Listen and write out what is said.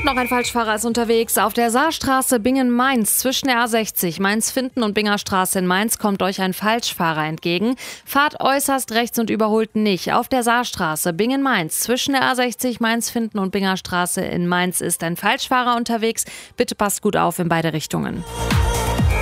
noch ein Falschfahrer ist unterwegs. Auf der Saarstraße Bingen-Mainz zwischen der A60 Mainz-Finden und Bingerstraße in Mainz kommt euch ein Falschfahrer entgegen. Fahrt äußerst rechts und überholt nicht. Auf der Saarstraße Bingen-Mainz zwischen der A60 Mainz-Finden und Bingerstraße in Mainz ist ein Falschfahrer unterwegs. Bitte passt gut auf in beide Richtungen.